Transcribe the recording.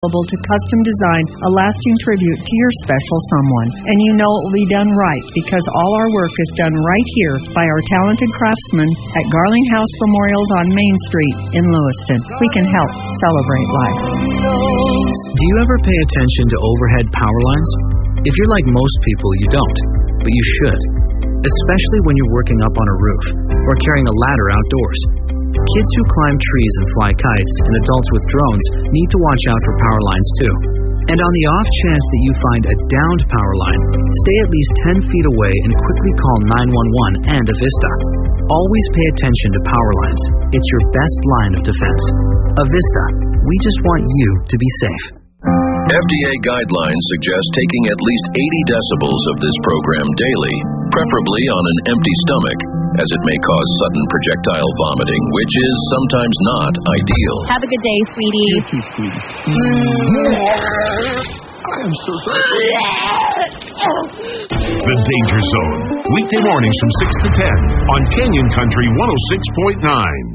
to custom design a lasting tribute to your special someone. And you know it will be done right because all our work is done right here by our talented craftsmen at Garling House Memorials on Main Street in Lewiston. We can help celebrate life. Do you ever pay attention to overhead power lines? If you're like most people, you don't, but you should, especially when you're working up on a roof or carrying a ladder outdoors. Kids who climb trees and fly kites and adults with drones need to watch out for power lines too. And on the off chance that you find a downed power line, stay at least 10 feet away and quickly call 911 and Avista. Always pay attention to power lines. It's your best line of defense. Avista, we just want you to be safe. FDA guidelines suggest taking at least 80 decibels of this program daily, preferably on an empty stomach, as it may cause sudden projectile vomiting, which is sometimes not ideal. Have a good day, sweetie. Thank you, sweetie. I'm so sorry. The Danger Zone, weekday mornings from 6 to 10 on Canyon Country 106.9.